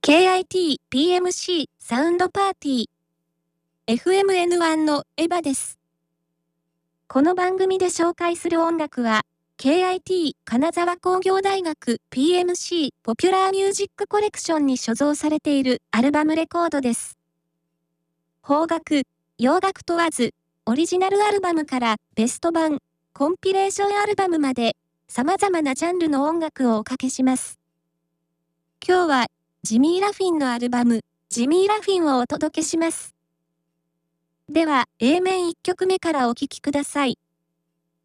KIT PMC サウンドパーティー FMN1 のエヴァです。この番組で紹介する音楽は KIT 金沢工業大学 PMC ポピュラーミュージックコレクションに所蔵されているアルバムレコードです。邦楽、洋楽問わず、オリジナルアルバムからベスト版、コンピレーションアルバムまで様々なジャンルの音楽をおかけします。今日はジミー・ラフィンのアルバム、ジミー・ラフィンをお届けします。では、A 面1曲目からお聴きください。